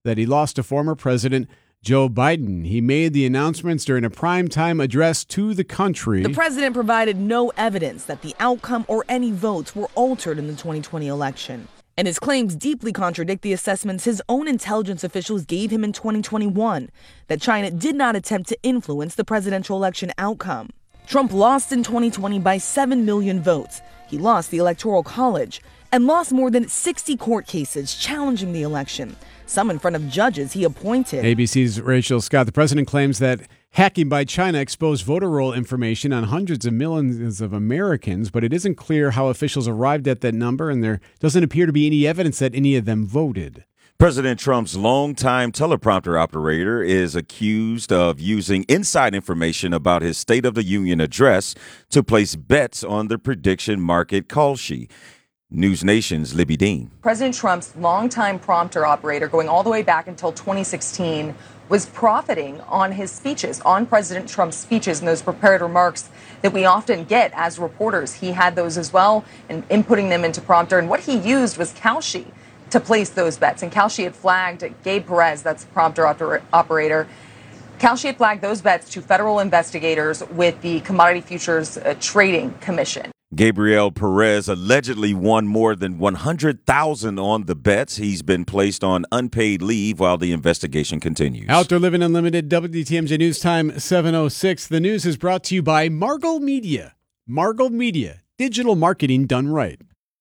that he lost to former President Joe Biden. He made the announcements during a primetime address to the country. The president provided no evidence that the outcome or any votes were altered in the 2020 election. And his claims deeply contradict the assessments his own intelligence officials gave him in 2021, that China did not attempt to influence the presidential election outcome. Trump lost in 2020 by 7 million votes. He lost the Electoral College and lost more than 60 court cases challenging the election, some in front of judges he appointed. ABC's Rachel Scott. The president claims that hacking by China exposed voter roll information on hundreds of millions of Americans, but it isn't clear how officials arrived at that number, and there doesn't appear to be any evidence that any of them voted. President Trump's longtime teleprompter operator is accused of using inside information about his State of the Union address to place bets on the prediction market Kalshi. News Nation's Libby Dean. President Trump's longtime prompter operator, going all the way back until 2016, was profiting on his speeches, on President Trump's speeches and those prepared remarks that we often get as reporters. He had those as well and inputting them into prompter. And what he used was Kalshi to place those bets. And Kalshi had flagged Gabe Perez, that's the prompter operator. Kalshi had flagged those bets to federal investigators with the Commodity Futures Trading Commission. Gabriel Perez allegedly won more than $100,000 on the bets. He's been placed on unpaid leave while the investigation continues. Outdoor Living Unlimited, WTMJ News Time 7:06. The news is brought to you by Margol Media. Margol Media, digital marketing done right.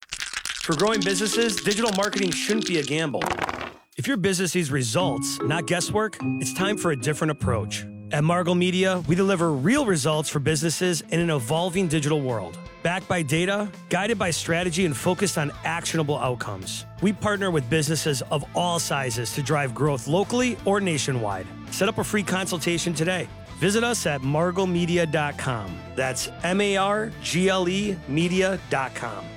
For growing businesses, digital marketing shouldn't be a gamble. If your business needs results, not guesswork, it's time for a different approach. At Margol Media, we deliver real results for businesses in an evolving digital world. Backed by data, guided by strategy, and focused on actionable outcomes. We partner with businesses of all sizes to drive growth locally or nationwide. Set up a free consultation today. Visit us at margolmedia.com. That's MARGLE media.com.